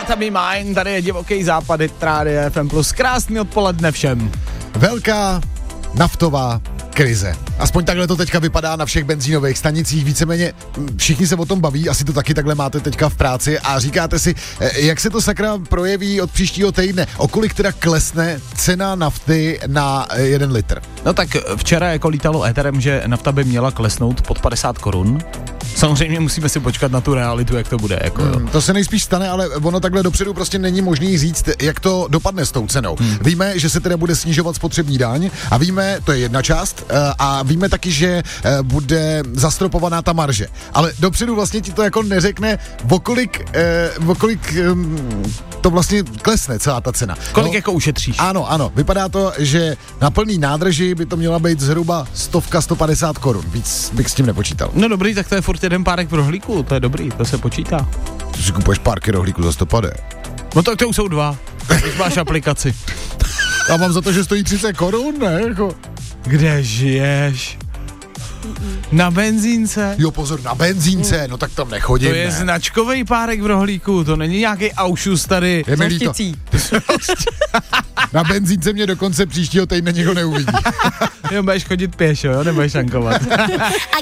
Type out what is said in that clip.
Out of My Mind, tady je Divoký západ, Rádio FM+. Krásný odpoledne všem. Velká naftová krize. Aspoň takhle to teďka vypadá na všech benzínových stanicích, víceméně všichni se o tom baví, asi to taky takhle máte teďka v práci a říkáte si, jak se to sakra projeví od příštího týdne, o kolik teda klesne cena nafty na 1 litr. No tak včera jako lítalo éterem, že nafta by měla klesnout pod 50 korun. Samozřejmě musíme si počkat na tu realitu, jak to bude. Jako, to se nejspíš stane, ale ono takhle dopředu prostě není možný říct, jak to dopadne s tou cenou. Víme, že se teda bude snižovat spotřební daň a víme, to je jedna část, a víme taky, že bude zastropovaná ta marže. Ale dopředu vlastně ti to jako neřekne, o kolik to vlastně klesne celá ta cena. Kolik jako ušetříš? Ano, vypadá to, že na plný nádrži by to měla být zhruba 100-150 korun. Víc bych s tím nepočítal. No dobrý, tak to je furt jeden párek v rohlíku, to je dobrý, to se počítá. Ty si kupuješ párky rohlíku za 150. No tak to už jsou 2, když máš aplikaci. Já mám za to, že stojí 30 korun, ne? Jako... Kde žiješ? Na benzínce? Jo, pozor, na benzínce, no tak tam nechodím. To je značkový párek v rohlíku, to není nějaký aušus tady. Je mi líto. Na benzínce mě dokonce příštího týdne nikdo neuvidí. Jo, budeš chodit pěšo, jo, nebudeš tankovat.